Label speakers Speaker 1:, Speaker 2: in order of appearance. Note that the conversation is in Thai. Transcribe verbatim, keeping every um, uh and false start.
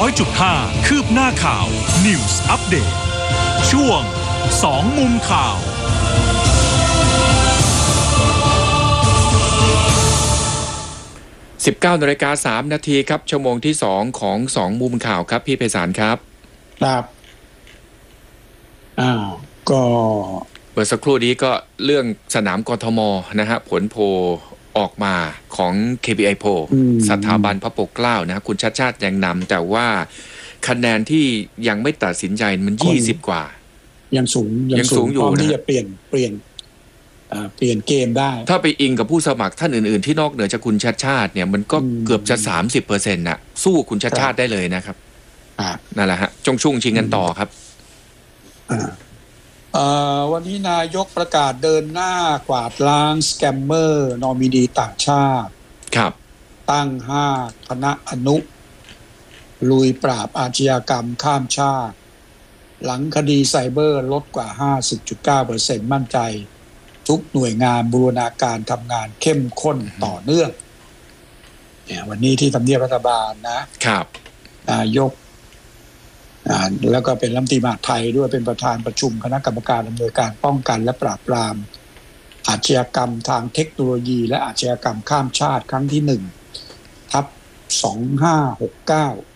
Speaker 1: อยจุดห้า คืบหน้าข่าว News Update ช่วงสองมุมข่าว
Speaker 2: สิบเก้านาฬิกาสามนาทีครับชั่วโมงที่สองของสองมุมข่าวครับพี่ไพศาลครับ
Speaker 3: ครับอ้าวก็
Speaker 2: เมื่อสักครู่นี้ก็เรื่องสนามกทมนะฮะผลโพลออกมาของ เค พี ไอ Poll สถาบันพระปกเกล้านะฮะคุณชาติชาติยังนำแต่ว่าคะแนนที่ยังไม่ตัดสินใจมันยี่สิบกว่า
Speaker 3: ยังสูง
Speaker 2: ยังสูงอยู่นะ
Speaker 3: ที่จะเปลี่ยนเปลี่ยนเปลี่ยนเกมได้
Speaker 2: ถ้าไปอิงกับผู้สมัครท่านอื่นๆที่นอกเหนือจากคุณชาติชาติเนี่ยมันก็เกือบจะ สามสิบเปอร์เซ็นต์ น่ะสู้คุณชาติชาติได้เลยนะครับนั่นแหละฮะจงชุ่งชิงกันต่อครับ
Speaker 3: วันนี้นายกประกาศเดินหน้ากวาดล้างสแกมเมอร์นอมินีต่างชาติ
Speaker 2: ครับ
Speaker 3: ตั้งห้าคณะอนุลุยปราบอาชญากรรมข้ามชาติหลังคดีไซเบอร์ลดกว่า ห้าสิบจุดเก้าเปอร์เซ็นต์ มั่นใจทุกหน่วยงานบูรณาการทำงานเข้มข้นต่อเนื่องเนี่ยวันนี้ที่ทำเนียบรัฐบาลนะครับนายกแล้วก็เป็นรัฐมนตรีมหาดไทยด้วยเป็นประธานประชุมคณะกรรมการอำนวยการป้องกันและปราบปรามอาชญากรรมทางเทคโนโลยีและอาชญากรรมข้ามชาติครั้งที่หนึ่งทับสองห้าหกเก้า